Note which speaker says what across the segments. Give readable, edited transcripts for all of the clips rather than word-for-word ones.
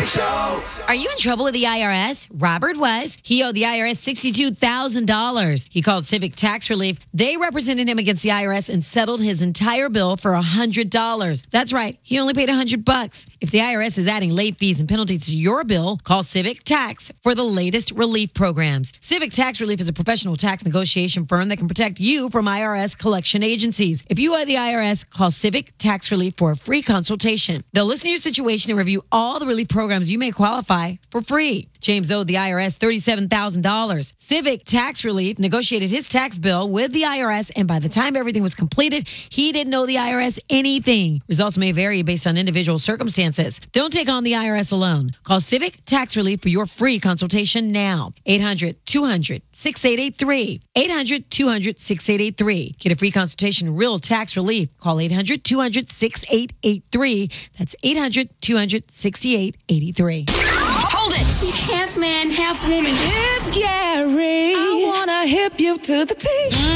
Speaker 1: Show.
Speaker 2: Are you in trouble with the IRS? Robert was. He owed the IRS $62,000. He called Civic Tax Relief. They represented him against the IRS and settled his entire bill for $100. That's right. He only paid $100. If the IRS is adding late fees and penalties to your bill, call Civic Tax for the latest relief programs. Civic Tax Relief is a professional tax negotiation firm that can protect you from IRS collection agencies. If you owe the IRS, call Civic Tax Relief for a free consultation. They'll listen to your situation and review all the relief programs you may qualify for free. James owed the IRS $37,000. Civic Tax Relief negotiated his tax bill with the IRS, and by the time everything was completed, he didn't owe the IRS anything. Results may vary based on individual circumstances. Don't take on the IRS alone. Call Civic Tax Relief for your free consultation now. 800-200-6883. 800-200-6883. Get a free consultation, real tax relief. Call 800-200-6883. That's 800-200-6883.
Speaker 3: Hold it! He's half man, half woman.
Speaker 4: It's Gary. I wanna hip you to the T.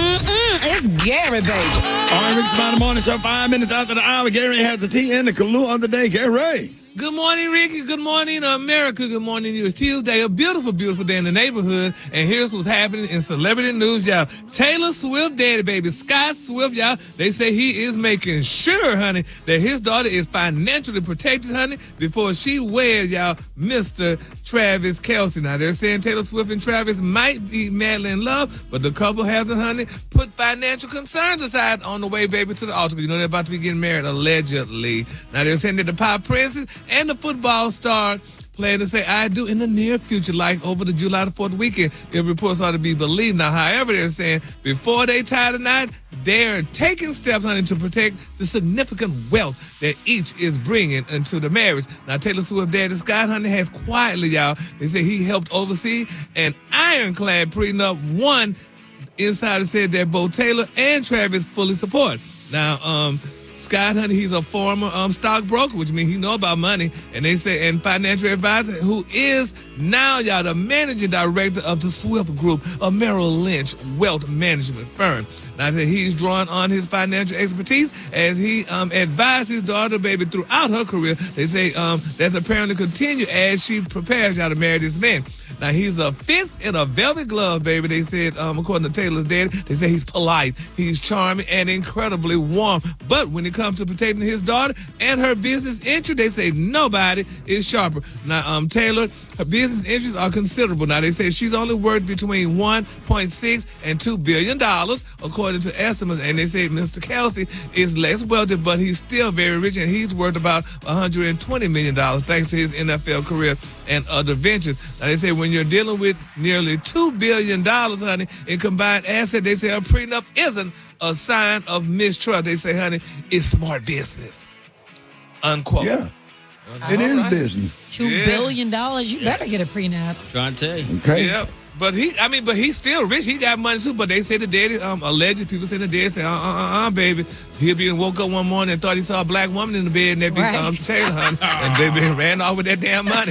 Speaker 4: It's Gary, baby.
Speaker 5: All right, Rick's About the Morning Show, 5 minutes after the hour. Gary has the tea and the Kahlua of the day. Gary.
Speaker 6: Good morning, Ricky. Good morning, America. Good morning, you. It's Tuesday, a beautiful, beautiful day in the neighborhood. And here's what's happening in celebrity news, y'all. Taylor Swift daddy, baby, Scott Swift, y'all. They say he is making sure, honey, that his daughter is financially protected, honey, before she weds, y'all, Mr. Travis Kelce. Now, they're saying Taylor Swift and Travis might be madly in love, but the couple hasn't, honey, put financial concerns aside on the way, baby, to the altar. You know they're about to be getting married, allegedly. Now, they're saying that the pop princess and the football star plan to say I do in the near future, like over the July the 4th weekend, if reports are to be believed. Now, however, they're saying before they tie the knot, they're taking steps, honey, to protect the significant wealth that each is bringing into the marriage. Now, Taylor Swift daddy Scott, honey, has quietly, y'all, they say he helped oversee an ironclad prenup. One insider said that both Taylor and Travis fully support. Now, Scott, honey, he's a former stockbroker, which means he know about money, and they say, and financial advisor, who is now, y'all, the managing director of the Swift Group, a Merrill Lynch wealth management firm. Now, he's drawn on his financial expertise as he advised his daughter, baby, throughout her career. They say that's apparently continue as she prepares, y'all, to marry this man. Now, he's a fist in a velvet glove, baby. They said, according to Taylor's daddy, they say he's polite, he's charming, and incredibly warm. But when it comes to protecting his daughter and her business interest, they say nobody is sharper. Now, Taylor, her business interests are considerable. Now, they say she's only worth between $1.6 and $2 billion, according to estimates. And they say Mr. Kelce is less wealthy, but he's still very rich, and he's worth about $120 million, thanks to his NFL career and other ventures. Now, they say when you're dealing with nearly $2 billion, honey, in combined assets, they say a prenup isn't a sign of mistrust. They say, honey, it's smart business. Unquote.
Speaker 5: Yeah. It is business.
Speaker 2: $2 billion. You better get a prenup.
Speaker 7: Trying to tell you.
Speaker 5: Okay.
Speaker 6: Yeah. But he's still rich. He got money too. But they say the daddy, alleged people say the daddy say, baby. He'll be woke up one morning and thought he saw a black woman in the bed, and that be Taylor, honey, and baby ran off with that damn money.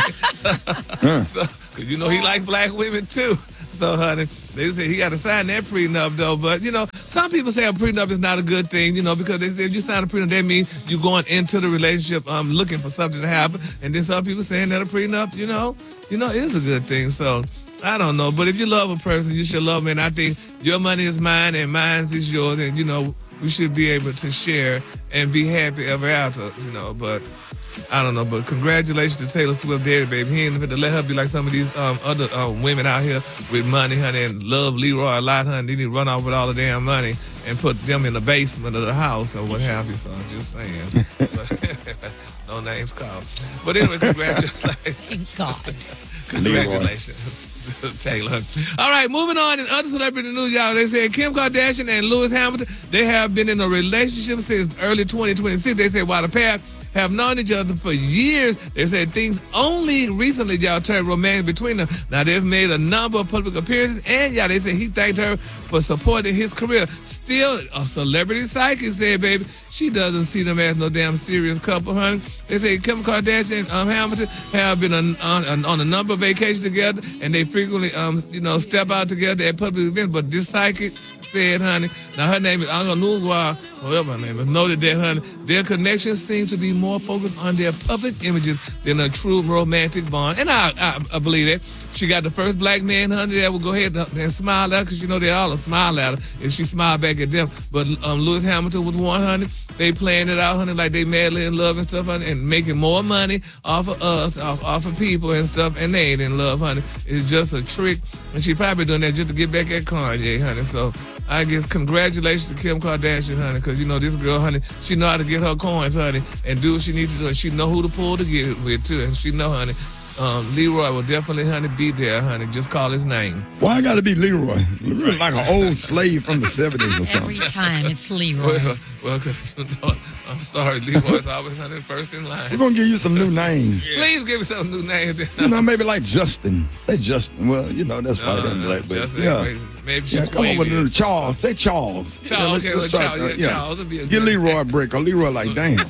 Speaker 6: So, cause you know he like black women too. So, honey, they say he got to sign that prenup though. But you know, some people say a prenup is not a good thing, you know, because they say if you sign a prenup, that means you're going into the relationship looking for something to happen. And then some people saying that a prenup, you know, is a good thing. So. I don't know, but if you love a person, you should love them. And I think your money is mine and mine is yours. And, you know, we should be able to share and be happy ever after, you know. But I don't know. But congratulations to Taylor Swift daddy, baby. He ain't going to let her be like some of these other women out here with money, honey, and love Leroy a lot, honey. Then he run off with all the damn money and put them in the basement of the house or what have you. So I'm just saying. No names called. But anyway, congratulations.
Speaker 2: Thank God.
Speaker 6: Congratulations. Taylor. All right, moving on in other celebrity news, y'all. They said Kim Kardashian and Lewis Hamilton, they have been in a relationship since early 2026. They said while the pair have known each other for years, they said things only recently, y'all, turned romantic between them. Now, they've made a number of public appearances, and, y'all, they said he thanked her for supporting his career. Still, a celebrity psychic said, baby, she doesn't see them as no damn serious couple, honey. They say Kim Kardashian and Hamilton have been on a number of vacations together, and they frequently, step out together at public events. But this psychic said, honey, now her name is Anganugwa, whatever her name is, noted that, honey, their connections seem to be more focused on their public images than a true romantic bond. And I believe that. She got the first black man, honey, that will go ahead and smile at her, because you know they all will smile at her if she smiled back at them. But Lewis Hamilton was one, honey. They playing it out, honey, like they madly in love and stuff, honey, and making more money off of us, off of people and stuff, and they ain't in love, honey. It's just a trick, and she probably doing that just to get back at Kanye, honey. So I guess congratulations to Kim Kardashian, honey, because, you know, this girl, honey, she know how to get her coins, honey, and do what she needs to do, and she know who to pull to get it with, too, and she know, honey, Leroy will definitely, honey, be there, honey. Just call his name.
Speaker 5: Why I gotta be Leroy? Leroy like an old slave from the 70s or something.
Speaker 2: Every time it's Leroy.
Speaker 6: Well, because, you know, I'm sorry, Leroy's always, honey, first in line.
Speaker 5: We're gonna give you some new names.
Speaker 6: Please give me some new names.
Speaker 5: You know, maybe like Justin. Say Justin. Well, you know, that's probably black, but
Speaker 6: Justin,
Speaker 5: yeah.
Speaker 6: Maybe she
Speaker 5: Come on with the Charles. Say Charles.
Speaker 6: Charles,
Speaker 5: Yeah,
Speaker 6: okay,
Speaker 5: let's
Speaker 6: Charles,
Speaker 5: try-
Speaker 6: yeah, Charles would be a
Speaker 5: Get
Speaker 6: good
Speaker 5: Leroy a break, or Leroy like, damn.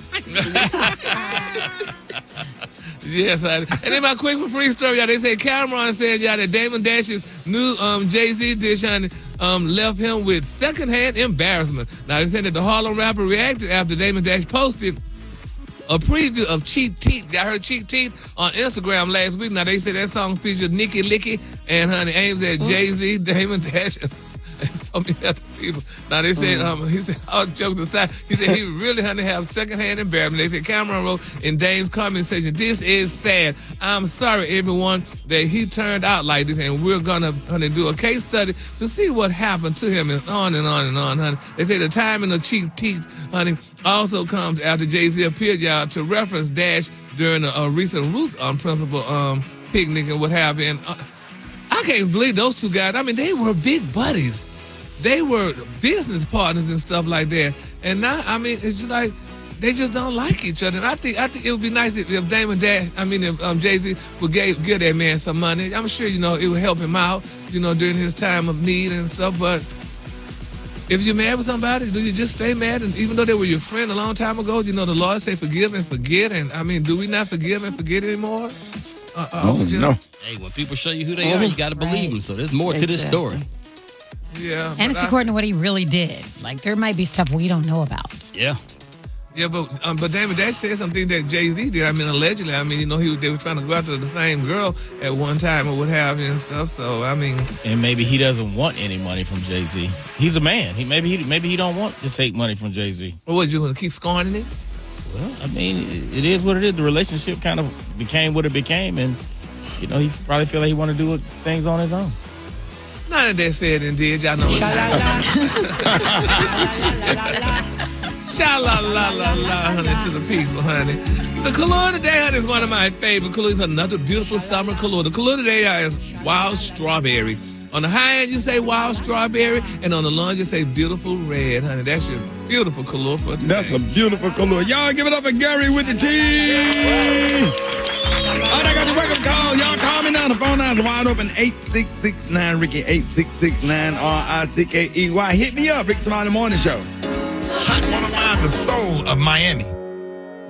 Speaker 6: Yes, and then my quick for free story, y'all. They say Cameron said, y'all, that Damon Dash's new Jay-Z dish, honey, left him with secondhand embarrassment. Now, they said that the Harlem rapper reacted after Damon Dash posted a preview of Cheap Teeth. Got her Cheap Teeth on Instagram last week. Now, they say that song featured Nicki Licky and, honey, aims at Jay-Z, Damon Dash, and so many other people. Now, they said, he said, all jokes aside, he said he really, honey, have secondhand embarrassment. They said Cameron wrote in Dame's comment section, "This is sad. I'm sorry, everyone, that he turned out like this, and we're gonna, honey, do a case study to see what happened to him," and on and on and on, honey. They say the timing of Cheap Teeth, honey, also comes after Jay-Z appeared, y'all, to reference Dash during a recent Roots Principle picnic and what have you. And I can't believe those two guys. I mean, they were big buddies. They were business partners and stuff like that. And now, I mean, it's just like they just don't like each other. And I think it would be nice if Damon Dash, if Jay-Z would give that man some money. I'm sure, you know, it would help him out, you know, during his time of need and stuff. But if you're mad with somebody, do you just stay mad? And even though they were your friend a long time ago, you know, the Lord say forgive and forget. And I mean, do we not forgive and forget anymore?
Speaker 5: No.
Speaker 1: Hey, when people show you who they are, you got to believe them. So there's more to this story.
Speaker 6: Yeah.
Speaker 2: And it's according to what he really did. Like, there might be stuff we don't know about.
Speaker 1: Yeah.
Speaker 6: Yeah, but Damon Dash said something that Jay-Z did. I mean, allegedly. I mean, you know, they were trying to go after the same girl at one time or what have you and stuff. So, I mean.
Speaker 7: And maybe he doesn't want any money from Jay-Z. He's a man. Maybe he don't want to take money from Jay-Z.
Speaker 6: Well, what, you going to keep scorning it?
Speaker 7: Well, I mean, it is what it is. The relationship kind of became what it became. And, you know, he probably feel like he want to do things on his own.
Speaker 6: None of that said and did. Y'all know what time. Sha-la-la-la-la, honey, to the people, honey. The Kahlua today, honey, is one of my favorite Kahlua. It's another beautiful summer Kahlua. The Kahlua today is wild strawberry. On the high end, you say wild strawberry, and on the low end, you say beautiful red, honey. That's your beautiful Kahlua for today.
Speaker 5: That's a beautiful Kahlua. Y'all give it up for Gary with the T. All right, I got your wake-up call. Y'all call me now. The phone lines are wide open. 8669-RICKY, 8669-RICKEY. Hit me up, Rick Smiley Morning Show.
Speaker 8: Hot 105, the soul of Miami.